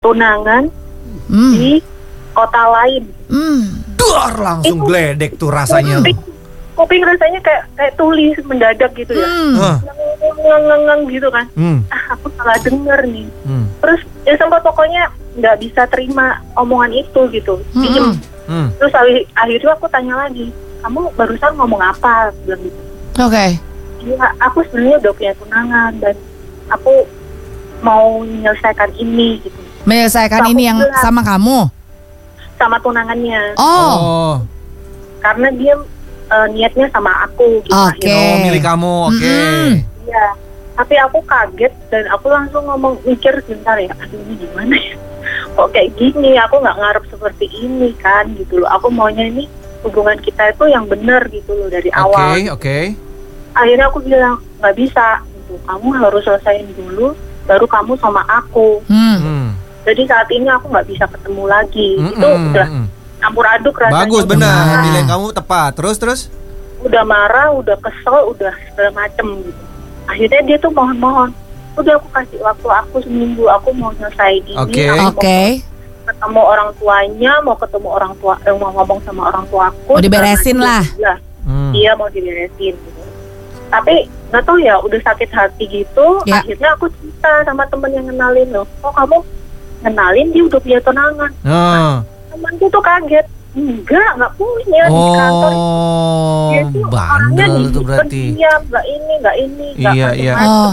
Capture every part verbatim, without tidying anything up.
tunangan hmm. di kota lain. Hmm. Duar langsung itu, gledek tuh rasanya. Kuping, kuping rasanya kayak kayak tuli mendadak gitu ya. Hmm. Ngeng-ngeng gitu kan. Hmm. Ah, aku salah denger nih. Hmm. Terus ya sempat pokoknya nggak bisa terima omongan itu gitu. Hmm. Diem. Hmm. Terus akhirnya aku tanya lagi, kamu barusan ngomong apa? Bilang gitu. Oke. Okay. Iya, aku sebenarnya udah punya tunangan dan aku mau menyelesaikan ini gitu. Menyelesaikan so, ini yang bilang, sama kamu? Sama tunangannya. Oh. oh. Karena dia uh, niatnya sama aku gitu. Oke. Okay. Oh, milih kamu, oke. Okay. Iya. Tapi aku kaget dan aku langsung ngomong mikir sebentar ya, aduh ini gimana ya? Kok kayak gini? Aku nggak ngarep seperti ini kan gitu loh. Aku maunya ini hubungan kita itu yang benar gitu loh dari okay, awal. Oke, oke. Akhirnya aku bilang nggak bisa gitu. Kamu harus selesaiin dulu, baru kamu sama aku. Hmm. Jadi saat ini aku nggak bisa ketemu lagi. Mm-mm. Itu udah campur aduk rasanya. Bagus benar, nilai kamu tepat. Terus terus? Udah marah, udah kesel, udah segala macem gitu. Akhirnya dia tuh mohon-mohon, udah aku kasih waktu aku seminggu, aku mau selesai ini. Oke. Oke. Okay. Ketemu orang tuanya, mau ketemu orang tua, eh, mau ngomong sama orang tua aku. Mau diberesin lah. Iya, hmm. Iya mau diberesin. Gitu. Tapi nggak tahu ya, udah sakit hati gitu. Ya. Akhirnya aku cerita sama temen yang kenalin loh. Oh kamu kenalin dia udah punya tunangan. Oh. Nah, temanku tuh kaget. Enggak, nggak punya oh, di kantor. Dia tuh orangnya bandel di tuh berarti. pendiam, nggak ini, nggak ini, nggak Iya, iya. Oh. Oke.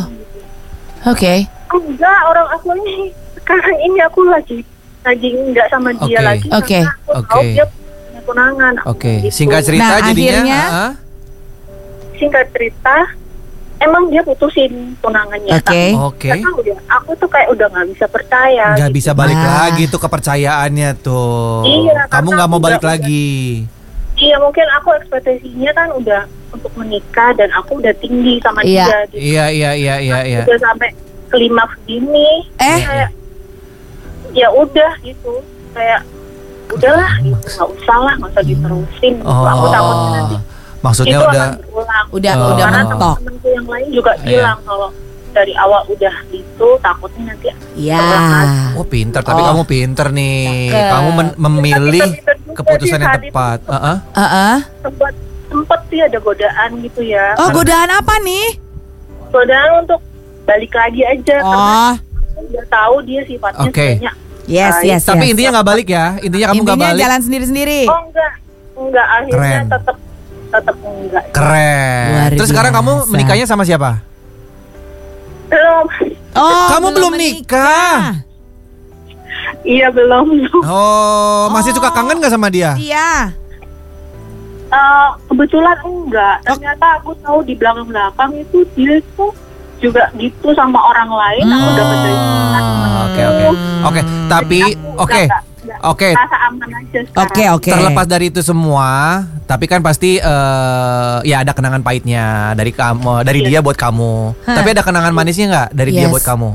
Okay. Enggak, orang aku ini sekarang ini aku lagi lagi enggak sama dia okay. lagi. Oke. Karena aku Oke. tahu dia punya tunangan. Oke. Okay. Gitu. Singkat cerita Nah, jadinya. akhirnya, uh-huh. Singkat cerita, emang dia putusin tunangannya. Oke. Okay. Oke. Okay. Tahu ya, aku tuh kayak udah nggak bisa percaya. Nggak gitu. bisa balik Ah. lagi tuh kepercayaannya tuh. Iya, kamu nggak mau balik udah, lagi. Iya, mungkin aku ekspektasinya kan udah untuk menikah dan aku udah tinggi sama Iya. dia. Gitu. Iya iya iya iya iya. Udah sampai klimaks gini, Eh. kayak ya udah gitu, kayak udahlah, gitu. Nggak usah lah, nggak usah diterusin. Gitu. Oh. Aku takutnya nanti Maksudnya itu udah akan berulang. Udah Oh. udah Karena mentok. temen-temenku yang lain juga Iya. bilang kalau dari awal udah gitu, takutnya nanti Iya. berulang lagi. Oh pinter, tapi Oh. kamu pinter nih. Cakep. Kamu men- memilih Tapi pinter juga keputusan sih yang saat itu. tepat. Uh-uh. Heeh. Sempat sempat sih ada godaan gitu ya. Oh, Karena godaan apa nih? godaan untuk balik lagi aja karena Oh. aku udah tahu dia sifatnya Oke. banyak. Yes, yes, Tapi yes. intinya nggak balik ya. Intinya kamu nggak Intinya balik. jalan sendiri-sendiri. Oh enggak, enggak akhirnya Keren. tetap tetap enggak. Keren. Luar Terus sekarang kamu biasa. menikahnya sama siapa? Belum. Oh, Kamu belum nikah? Iya belum. Oh, masih suka kangen nggak sama dia? Iya. Eh, kebetulan enggak. Ternyata aku tahu di belakang-belakang itu dia itu juga gitu sama orang lain. Aku dapat dari Oh, Oke oke oke. Tapi oke oke. Rasa aman aja sekarang. Oke, oke. Terlepas dari itu semua, tapi kan pasti eh, ya ada kenangan pahitnya dari kamu, dari Iya. dia buat kamu. Hah. Tapi ada kenangan manisnya nggak dari dia Yes. buat kamu?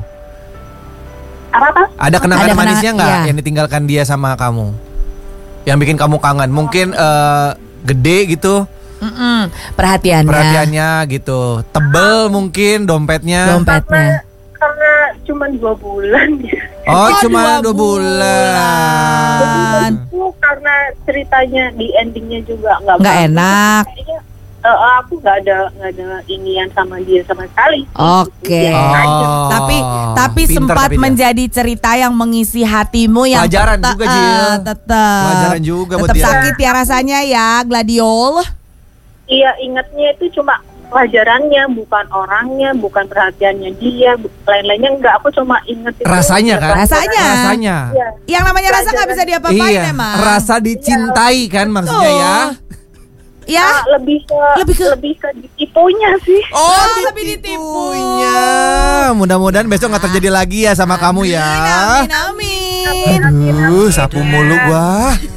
Apa apa? Ada kenangan Ada kenangan- manisnya nggak iya. yang ditinggalkan dia sama kamu? Yang bikin kamu kangen? Mungkin eh, gede gitu Mm-mm. Perhatiannya. perhatiannya gitu, tebel mungkin dompetnya. Dompetnya. Karena cuma dua bulan ya. Oh, Oh, cuma dua dua bulan. bulan. Itu karena ceritanya di endingnya juga nggak Nggak bagus. enak. Kayaknya eh, aku nggak ada nggak ada inian sama dia sama sekali. Oke. Biasa aja. Oh, Tapi tapi pinter sempat tapi dia. menjadi cerita yang mengisi hatimu yang Pelajaran tetep- juga, Jil. eh, tetep Pelajaran juga buat tetep dia. sakit ya rasanya ya, Gladiol. Iya, ingatnya itu cuma pelajarannya, bukan orangnya, bukan perhatiannya dia, bu- lain-lainnya enggak. Aku cuma inget itu. Rasanya kan? Rasanya. Rasanya. Iya. Yang namanya rasa nggak bisa diapa-apain Iya, emang. rasa dicintai kan maksudnya ya. Ya. Ah, lebih ke Lebih ke- lebih ke ditipunya sih. Oh, lebih ditipu. ditipunya. Mudah-mudahan besok nggak terjadi lagi ya sama kamu ya. Amin, amin, amin. Aduh, sapu mulu gua.